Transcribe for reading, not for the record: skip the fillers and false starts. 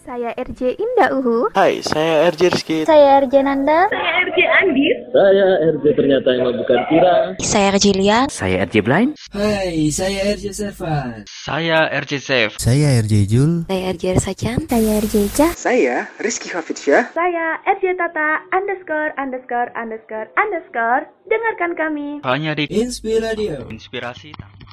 Saya RJ Indah Uhu. Hai, saya RJ Rizky. Saya RJ Nanda. Saya RJ Andis. Saya RJ ternyata yang bukan Kira. Saya RJ Lian. Saya RJ Blind. Hai, saya RJ Servan. Saya RJ Safe. Saya RJ Jul. Saya RJ Sajan. Saya RJ Cah. Saya Rizky Hafidsyah. Saya RJ Tata ______. Dengarkan kami hanya di Inspiradio. Inspirasi.